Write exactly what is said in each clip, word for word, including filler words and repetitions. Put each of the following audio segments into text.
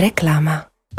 Reklama.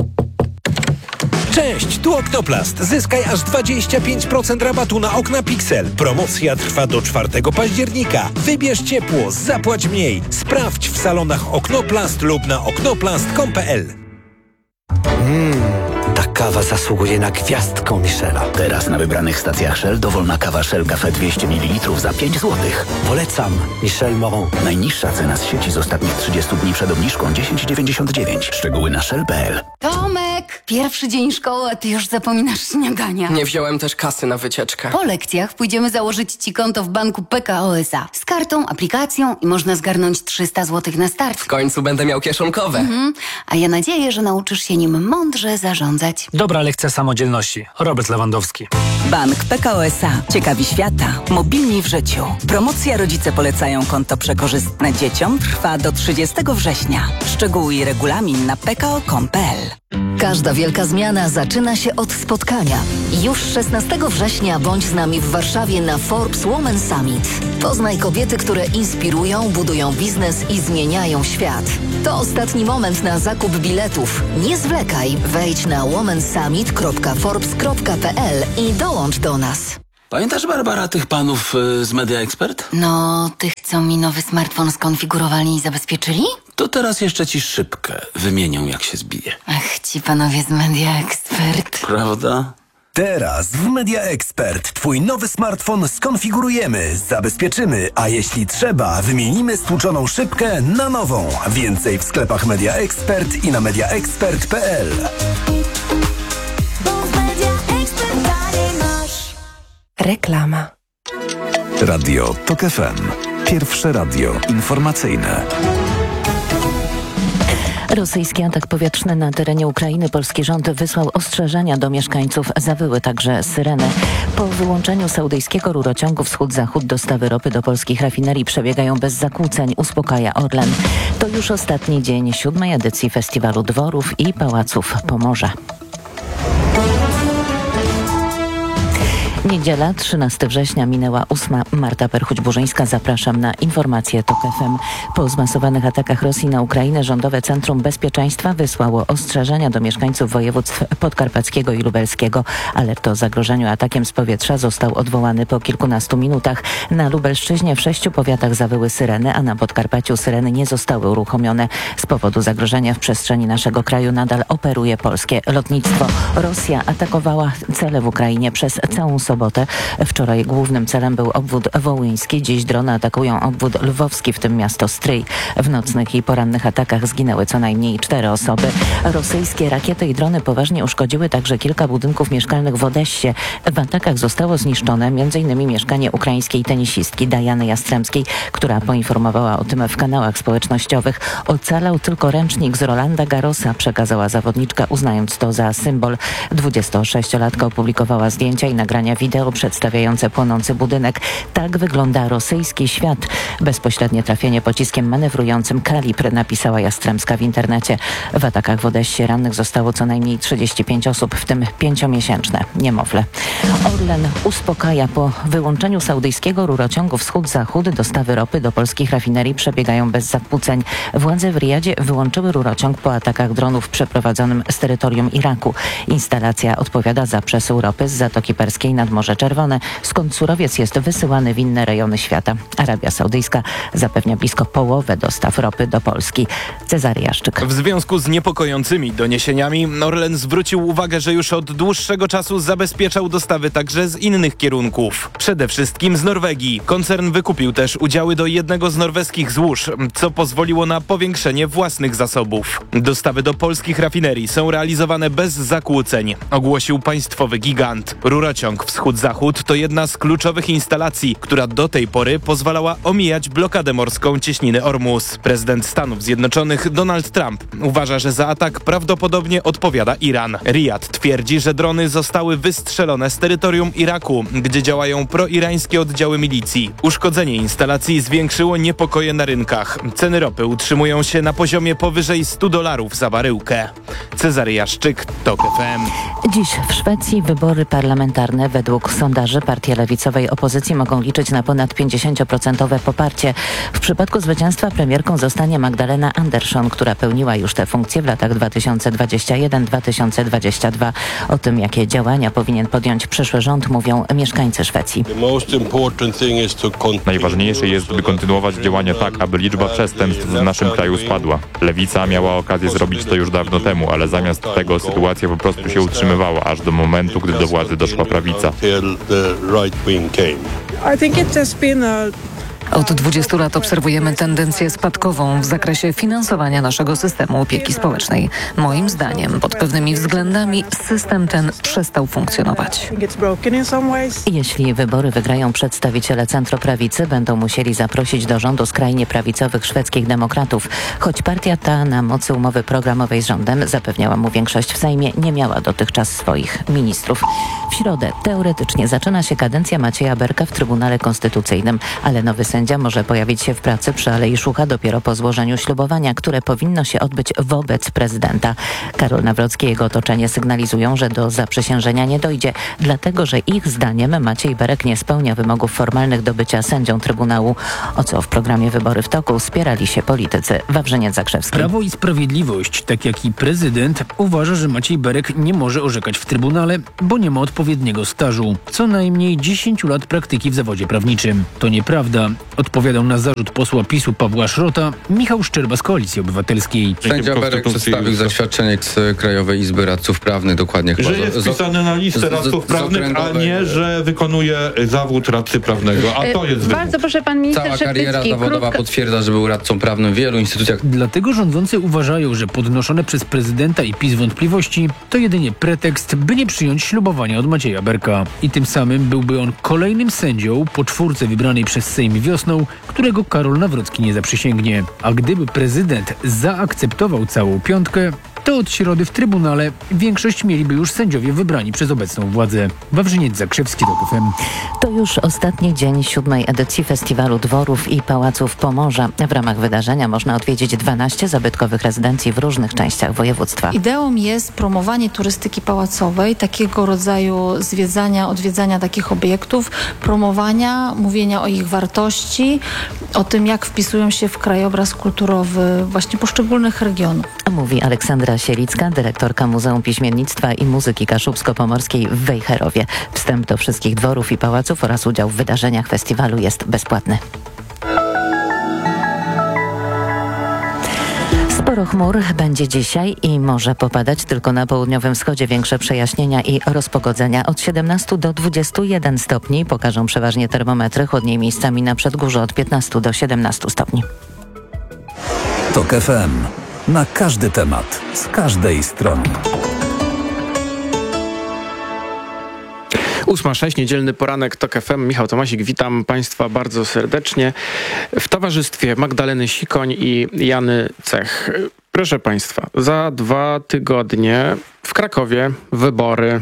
Cześć, tu Oktoplast. Zyskaj aż dwadzieścia pięć procent rabatu na okna Pixel. Promocja trwa do czwartego października. Wybierz ciepło, zapłać mniej. Sprawdź w salonach Oknoplast lub na oknoplast kropka com kropka p l. Mmm, ta kawa zasługuje na gwiazdkę Michela. Teraz na wybranych stacjach Shell dowolna kawa Shell Cafe dwieście mililitrów za pięć złotych. Polecam Michel Moron. Najniższa cena z sieci z ostatnich trzydziestu dni przed obniżką dziesięć dziewięćdziesiąt dziewięć. Szczegóły na shell kropka p l. Tomek, pierwszy dzień szkoły, a ty już zapominasz śniadania. Nie wziąłem też kasy na wycieczkę. Po lekcjach pójdziemy założyć ci konto w banku P K O S A. Z kartą, aplikacją i można zgarnąć trzysta złotych na start. W końcu będę miał kieszonkowe. Mhm. A ja nadzieję, że nauczysz się nim mądrze zarządzać. Dobra lekcja samodzielności. Robert Lewandowski. Bank P K O S A. Ciekawi świata. Mobilni w życiu. Promocja Rodzice polecają konto przekorzystne dzieciom trwa do trzydziestego września. Szczegóły i regulamin na p k o kropka com kropka p l. Każda wielka zmiana zaczyna się od spotkania. Już szesnastego września bądź z nami w Warszawie na Forbes Women Summit. Poznaj kobiety, które inspirują, budują biznes i zmieniają świat. To ostatni moment na zakup biletów. Nie zwlekaj, wejdź na women summit kropka forbes kropka p l i dołącz do nas. Pamiętasz, Barbara, tych panów y, z Media Expert? No, tych, co mi nowy smartfon skonfigurowali i zabezpieczyli? To teraz jeszcze ci szybkę wymienią, jak się zbije. Ach, ci panowie z Media Expert. Prawda? Teraz w Media Expert twój nowy smartfon skonfigurujemy, zabezpieczymy, a jeśli trzeba, wymienimy stłuczoną szybkę na nową. Więcej w sklepach Media Expert i na media expert kropka p l. Reklama. Radio Tok F M. Pierwsze radio informacyjne. Rosyjski atak powietrzny na terenie Ukrainy polski rząd wysłał ostrzeżenia do mieszkańców. Zawyły także syreny. Po wyłączeniu saudyjskiego rurociągu wschód-zachód dostawy ropy do polskich rafinerii przebiegają bez zakłóceń, uspokaja Orlen. To już ostatni dzień siódmej edycji Festiwalu Dworów i Pałaców Pomorza. Niedziela, trzynastego września, minęła ósma. Marta Perchuć-Burzyńska, zapraszam na informacje Tok F M. Po zmasowanych atakach Rosji na Ukrainę Rządowe Centrum Bezpieczeństwa wysłało ostrzeżenia do mieszkańców województw podkarpackiego i lubelskiego. Alert o zagrożeniu atakiem z powietrza został odwołany po kilkunastu minutach. Na Lubelszczyźnie w sześciu powiatach zawyły syreny, a na Podkarpaciu syreny nie zostały uruchomione. Z powodu zagrożenia w przestrzeni naszego kraju nadal operuje polskie lotnictwo. Rosja atakowała cele w Ukrainie przez całą sobotę. Wczoraj głównym celem był obwód wołyński, dziś drony atakują obwód lwowski, w tym miasto Stryj. W nocnych i porannych atakach zginęły co najmniej cztery osoby. Rosyjskie rakiety i drony poważnie uszkodziły także kilka budynków mieszkalnych w Odessie. W atakach zostało zniszczone między innymi mieszkanie ukraińskiej tenisistki Dajany Jastrzębskiej, która poinformowała o tym w kanałach społecznościowych. Ocalał tylko ręcznik z Rolanda Garrosa, przekazała zawodniczka, uznając to za symbol. dwudziestosześciolatka opublikowała zdjęcia i nagrania wideo przedstawiające płonący budynek. Tak wygląda rosyjski świat. Bezpośrednie trafienie pociskiem manewrującym kalibr, napisała Jastrzębska w internecie. W atakach w Odessie rannych zostało co najmniej trzydzieści pięć osób, w tym pięciomiesięczne niemowlę. Orlen uspokaja. Po wyłączeniu saudyjskiego rurociągu wschód-zachód dostawy ropy do polskich rafinerii przebiegają bez zakłóceń. Władze w Riyadzie wyłączyły rurociąg po atakach dronów przeprowadzonym z terytorium Iraku. Instalacja odpowiada za przesył ropy z Zatoki Perskiej nad Morze Czerwone, skąd surowiec jest wysyłany w inne rejony świata. Arabia Saudyjska zapewnia blisko połowę dostaw ropy do Polski. Cezary Jaszczyk. W związku z niepokojącymi doniesieniami Orlen zwrócił uwagę, że już od dłuższego czasu zabezpieczał dostawy także z innych kierunków. Przede wszystkim z Norwegii. Koncern wykupił też udziały do jednego z norweskich złóż, co pozwoliło na powiększenie własnych zasobów. Dostawy do polskich rafinerii są realizowane bez zakłóceń, ogłosił państwowy gigant. Rurociąg wschód-zachód to jedna z kluczowych instalacji, która do tej pory pozwalała omijać blokadę morską cieśniny Ormus. Prezydent Stanów Zjednoczonych Donald Trump uważa, że za atak prawdopodobnie odpowiada Iran. Riyad twierdzi, że drony zostały wystrzelone z terytorium Iraku, gdzie działają proirańskie oddziały milicji. Uszkodzenie instalacji zwiększyło niepokoje na rynkach. Ceny ropy utrzymują się na poziomie powyżej stu dolarów za baryłkę. Cezary Jaszczyk, Tok F M. Dziś w Szwecji wybory parlamentarne. Według Według sondaży partie lewicowej opozycji mogą liczyć na ponad pięćdziesiąt procent poparcie. W przypadku zwycięstwa premierką zostanie Magdalena Andersson, która pełniła już tę funkcję w latach dwa tysiące dwudziestym pierwszym do dwa tysiące dwudziestego drugiego. O tym, jakie działania powinien podjąć przyszły rząd, mówią mieszkańcy Szwecji. Najważniejsze jest, by kontynuować działania tak, aby liczba przestępstw w naszym kraju spadła. Lewica miała okazję zrobić to już dawno temu, ale zamiast tego sytuacja po prostu się utrzymywała, aż do momentu, gdy do władzy doszła prawica. Od dwudziestu lat obserwujemy tendencję spadkową w zakresie finansowania naszego systemu opieki społecznej. Moim zdaniem, pod pewnymi względami system ten przestał funkcjonować. Jeśli wybory wygrają przedstawiciele centroprawicy, będą musieli zaprosić do rządu skrajnie prawicowych szwedzkich demokratów. Choć partia ta na mocy umowy programowej z rządem zapewniała mu większość w Sejmie, nie miała dotychczas swoich ministrów. W środę teoretycznie zaczyna się kadencja Macieja Berka w Trybunale Konstytucyjnym, ale nowy sędzia może pojawić się w pracy przy Alei Szucha dopiero po złożeniu ślubowania, które powinno się odbyć wobec prezydenta. Karol Nawrocki i jego otoczenie sygnalizują, że do zaprzysiężenia nie dojdzie, dlatego że ich zdaniem Maciej Berek nie spełnia wymogów formalnych do bycia sędzią Trybunału, o co w programie Wybory w toku spierali się politycy. Wawrzyniec Zakrzewski. Prawo i Sprawiedliwość, tak jak i prezydent, uważa, że Maciej Berek nie może orzekać w Trybunale, bo nie ma odpowiedniego stażu. Co najmniej dziesięć lat praktyki w zawodzie prawniczym. To nieprawda. Odpowiadał na zarzut posła PiSu Pawła Szrota Michał Szczerba z Koalicji Obywatelskiej. Sędzia Berek przedstawił zaświadczenie z Krajowej Izby Radców Prawnych, dokładnie. Że jest wpisany na listę radców prawnych, a nie, że wykonuje zawód radcy prawnego. A to jest Bardzo proszę, pan minister Cała kariera Szeptycki, zawodowa krótko... potwierdza, że był radcą prawnym w wielu instytucjach. Dlatego rządzący uważają, że podnoszone przez prezydenta i PiS wątpliwości to jedynie pretekst, by nie przyjąć ślubowania od Macieja Berka. I tym samym byłby on kolejnym sędzią po czwórce wybranej przez Sejm wiosną, którego Karol Nawrocki nie zaprzysięgnie. A gdyby prezydent zaakceptował całą piątkę, to od środy w Trybunale większość mieliby już sędziowie wybrani przez obecną władzę. Wawrzyniec Zakrzewski, TOK F M. To już ostatni dzień siódmej edycji Festiwalu Dworów i Pałaców Pomorza. W ramach wydarzenia można odwiedzić dwanaście zabytkowych rezydencji w różnych częściach województwa. Ideą jest promowanie turystyki pałacowej, takiego rodzaju zwiedzania, odwiedzania takich obiektów, promowania, mówienia o ich wartości, o tym, jak wpisują się w krajobraz kulturowy właśnie poszczególnych regionów. Mówi Aleksandra Sielicka, dyrektorka Muzeum Piśmiennictwa i Muzyki Kaszubsko-Pomorskiej w Wejherowie. Wstęp do wszystkich dworów i pałaców oraz udział w wydarzeniach festiwalu jest bezpłatny. Sporo chmur będzie dzisiaj i może popadać tylko na południowym wschodzie. Większe przejaśnienia i rozpogodzenia. Od siedemnastu do dwudziestu jeden stopni pokażą przeważnie termometry. Chłodniej miejscami na przedgórzu od piętnastu do siedemnastu stopni. TOK F M. Na każdy temat, z każdej strony. ósma sześć, niedzielny poranek TOK F M. Michał Tomasik, witam Państwa bardzo serdecznie w towarzystwie Magdaleny Sikoń i Jany Cech. Proszę Państwa, za dwa tygodnie w Krakowie wybory.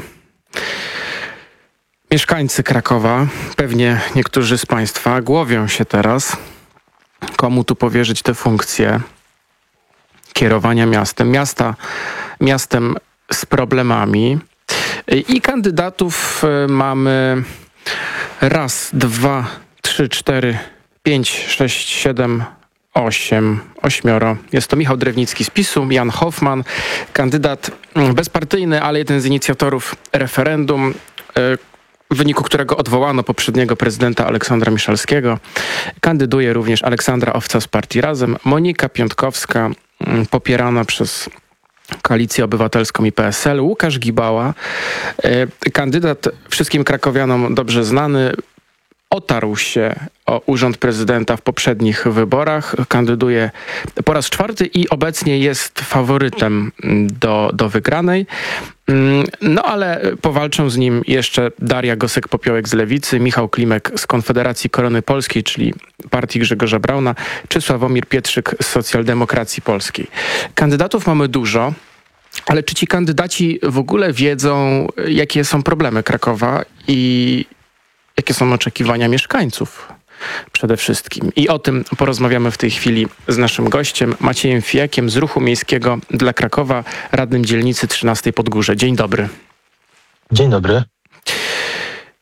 Mieszkańcy Krakowa, pewnie niektórzy z Państwa, głowią się teraz, komu tu powierzyć tę funkcję kierowania miastem, miasta, miastem z problemami. I kandydatów mamy raz, dwa, trzy, cztery, pięć, sześć, siedem, osiem, ośmioro. Jest to Michał Drewnicki z PiSu, Jan Hoffman, kandydat bezpartyjny, ale jeden z inicjatorów referendum, w wyniku którego odwołano poprzedniego prezydenta Aleksandra Miszalskiego. Kandyduje również Aleksandra Owca z partii Razem, Monika Piątkowska, popierana przez Koalicję Obywatelską i P S L, Łukasz Gibała, kandydat wszystkim krakowianom dobrze znany, otarł się o urząd prezydenta w poprzednich wyborach, kandyduje po raz czwarty i obecnie jest faworytem do, do wygranej. No ale powalczą z nim jeszcze Daria Gosek-Popiołek z Lewicy, Michał Klimek z Konfederacji Korony Polskiej, czyli partii Grzegorza Brauna, czy Sławomir Pietrzyk z Socjaldemokracji Polskiej. Kandydatów mamy dużo, ale czy ci kandydaci w ogóle wiedzą, jakie są problemy Krakowa i jakie są oczekiwania mieszkańców przede wszystkim? I o tym porozmawiamy w tej chwili z naszym gościem, Maciejem Fijakiem z Ruchu Miejskiego dla Krakowa, radnym dzielnicy trzynastej Podgórze. Dzień dobry. Dzień dobry.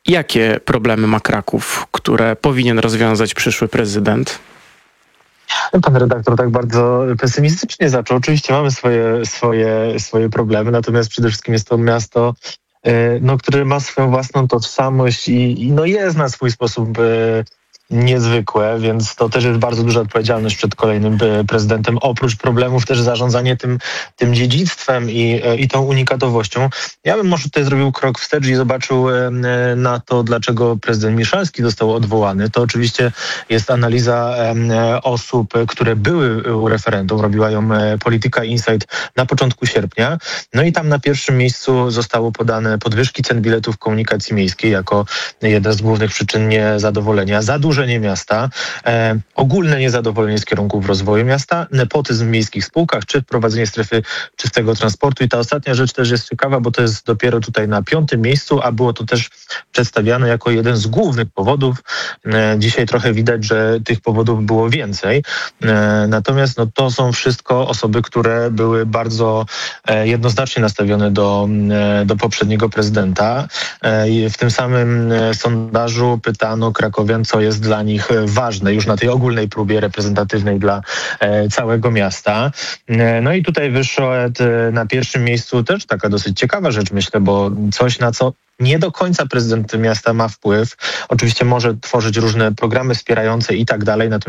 Jakie problemy ma Kraków, które powinien rozwiązać przyszły prezydent? Pan redaktor tak bardzo pesymistycznie zaczął. Oczywiście mamy swoje, swoje, swoje problemy, natomiast przede wszystkim jest to miasto, no, które ma swoją własną tożsamość i, i no, jest na swój sposób niezwykłe, więc to też jest bardzo duża odpowiedzialność przed kolejnym prezydentem. Oprócz problemów też zarządzanie tym, tym dziedzictwem i, i tą unikatowością. Ja bym może tutaj zrobił krok wstecz i zobaczył na to, dlaczego prezydent Miszalski został odwołany. To oczywiście jest analiza osób, które były u referendum. Robiła ją Polityka Insight na początku sierpnia. No i tam na pierwszym miejscu zostało podane podwyżki cen biletów w komunikacji miejskiej jako jedna z głównych przyczyn niezadowolenia. Zadłużenie miasta, e, ogólne niezadowolenie z kierunków rozwoju miasta, nepotyzm w miejskich spółkach, czy wprowadzenie strefy czystego transportu. I ta ostatnia rzecz też jest ciekawa, bo to jest dopiero tutaj na piątym miejscu, a było to też przedstawiane jako jeden z głównych powodów. E, dzisiaj trochę widać, że tych powodów było więcej. E, natomiast no, to są wszystko osoby, które były bardzo e, jednoznacznie nastawione do, e, do poprzedniego prezydenta. E, i w tym samym e, sondażu pytano krakowian, co jest dla nich ważne, już na tej ogólnej próbie reprezentatywnej dla e, całego miasta. E, no i tutaj wyszło e, na pierwszym miejscu też taka dosyć ciekawa rzecz, myślę, bo coś, na co nie do końca prezydent miasta ma wpływ. Oczywiście może tworzyć różne programy wspierające i tak dalej, natomiast